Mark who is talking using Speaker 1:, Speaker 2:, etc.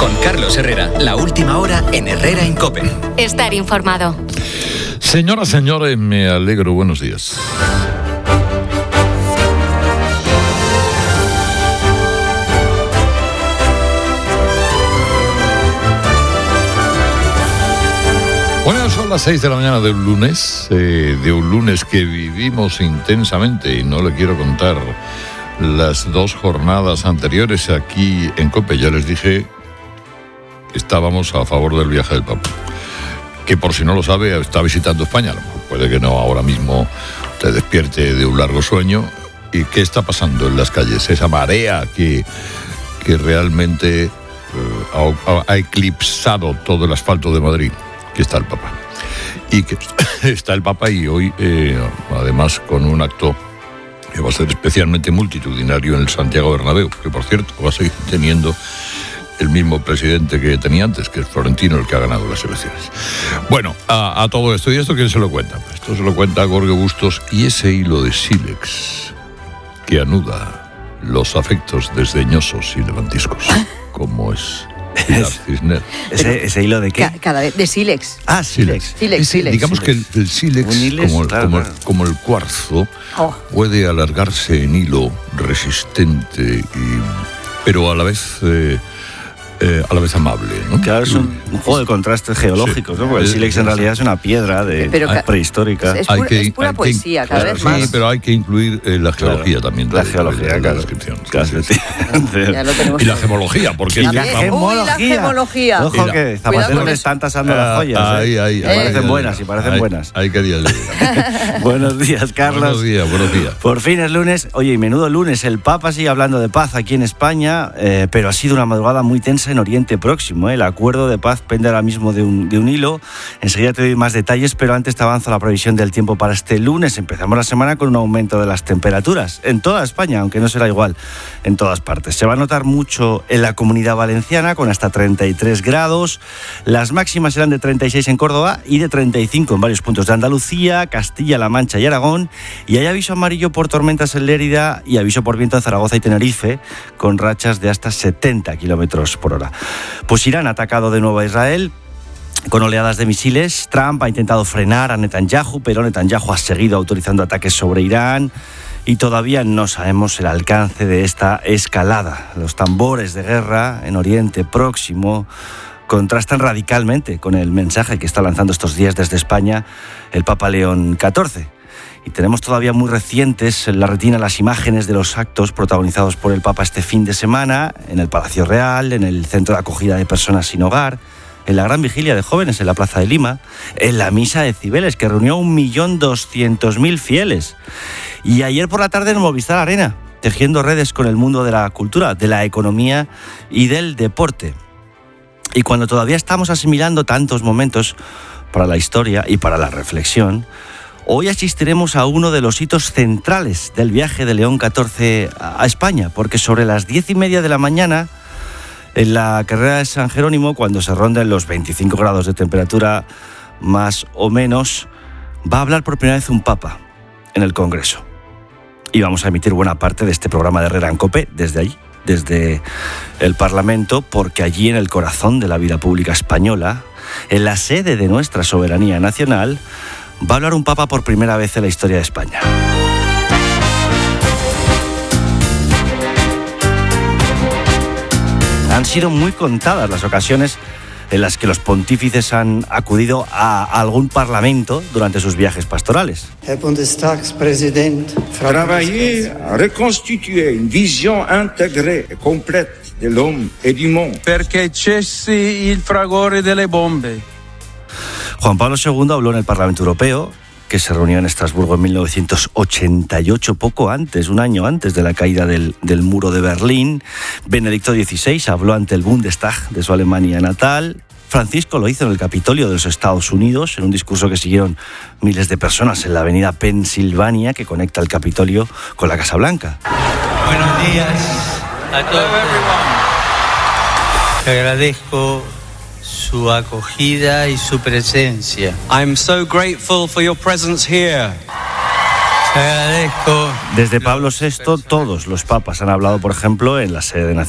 Speaker 1: Con Carlos Herrera, la última hora en Herrera en COPE.
Speaker 2: Estar informado.
Speaker 3: Señoras, señores, me alegro. Buenos días. Bueno, son las 6 de la mañana de un lunes que vivimos intensamente, y no le quiero contar las 2 jornadas anteriores aquí en COPE. Ya les dije que estábamos a favor del viaje del Papa, que por si no lo sabe, está visitando España. A lo mejor puede que no ahora mismo te despierte de un largo sueño. ¿Y qué está pasando en las calles? Esa marea que realmente ha eclipsado todo el asfalto de Madrid. Que está el Papa. Y que está el Papa, y hoy, además, con un acto que va a ser especialmente multitudinario en el Santiago Bernabéu, que por cierto va a seguir teniendo el mismo presidente que tenía antes, que es Florentino, el que ha ganado las elecciones. Bueno, a todo esto, ¿y esto quién se lo cuenta? Esto se lo cuenta Jorge Bustos, y ese hilo de sílex que anuda los afectos desdeñosos y levantiscos, como es Pilar Cisneros.
Speaker 4: ¿Ese hilo de qué?
Speaker 5: Cada vez, de sílex.
Speaker 4: Ah, sílex.
Speaker 5: Sílex.
Speaker 3: Digamos que el sílex, como el cuarzo, puede alargarse en hilo resistente, pero a la vez amable, ¿no?
Speaker 4: Claro, es un juego de contrastes geológicos, sí, ¿no? Porque el sílex en realidad es una piedra prehistórica.
Speaker 5: Es pura poesía, cada vez más.
Speaker 3: Sí, pero hay que incluir la geología también.
Speaker 4: La geología,
Speaker 3: la
Speaker 4: claro.
Speaker 3: descripción.
Speaker 5: Ya lo tenemos.
Speaker 3: Y la gemología, porque...
Speaker 5: la gemología.
Speaker 4: Ojo que Zapatero le están tasando las joyas. Parecen buenas.
Speaker 3: Ahí quería llegar.
Speaker 4: Buenos días, Carlos.
Speaker 3: Buenos días.
Speaker 4: Por fin es lunes. Oye, y menudo lunes. El Papa sigue hablando de paz aquí en España, pero ha sido una madrugada muy tensa en Oriente Próximo. El acuerdo de paz pende ahora mismo de un hilo. Enseguida te doy más detalles, pero antes te avanzo la previsión del tiempo para este lunes. Empezamos la semana con un aumento de las temperaturas en toda España, aunque no será igual en todas partes. Se va a notar mucho en la Comunidad Valenciana, con hasta 33 grados. Las máximas serán de 36 en Córdoba y de 35 en varios puntos de Andalucía, Castilla-La Mancha y Aragón. Y hay aviso amarillo por tormentas en Lérida y aviso por viento en Zaragoza y Tenerife, con rachas de hasta 70 kilómetros por hora. Pues Irán ha atacado de nuevo a Israel con oleadas de misiles. Trump ha intentado frenar a Netanyahu, pero Netanyahu ha seguido autorizando ataques sobre Irán y todavía no sabemos el alcance de esta escalada. Los tambores de guerra en Oriente Próximo contrastan radicalmente con el mensaje que está lanzando estos días desde España el Papa León XIV. Y tenemos todavía muy recientes en la retina las imágenes de los actos protagonizados por el Papa este fin de semana en el Palacio Real, en el Centro de Acogida de Personas Sin Hogar, en la gran vigilia de jóvenes en la Plaza de Lima, en la misa de Cibeles, que reunió 1.200.000 fieles. Y ayer por la tarde en Movistar Arena, tejiendo redes con el mundo de la cultura, de la economía y del deporte. Y cuando todavía estamos asimilando tantos momentos para la historia y para la reflexión, hoy asistiremos a uno de los hitos centrales del viaje de León XIV a España, porque sobre las 10:30 de la mañana, en la carrera de San Jerónimo, cuando se ronden los 25 grados de temperatura más o menos, va a hablar por primera vez un papa en el Congreso. Y vamos a emitir buena parte de este programa de Herrera en COPE desde allí, desde el Parlamento, porque allí en el corazón de la vida pública española, en la sede de nuestra soberanía nacional, va a hablar un papa por primera vez en la historia de España. Han sido muy contadas las ocasiones en las que los pontífices han acudido a algún parlamento durante sus viajes pastorales.
Speaker 6: Herr Bundestagspräsident,
Speaker 7: Travailler à reconstituer une vision intégrée et complète de l'homme et du monde.
Speaker 8: Perché cessi il fragore delle bombe.
Speaker 4: Juan Pablo II habló en el Parlamento Europeo, que se reunió en Estrasburgo en 1988, poco antes, un año antes de la caída del muro de Berlín. Benedicto XVI habló ante el Bundestag de su Alemania natal. Francisco lo hizo en el Capitolio de los Estados Unidos, en un discurso que siguieron miles de personas en la avenida Pensilvania, que conecta el Capitolio con la Casa Blanca.
Speaker 8: Buenos días a todos. Te agradezco su acogida y su presencia.
Speaker 9: I'm so grateful for your presence here.
Speaker 8: Te agradezco.
Speaker 4: Desde Pablo VI, todos los papas han hablado, por ejemplo, en la sede de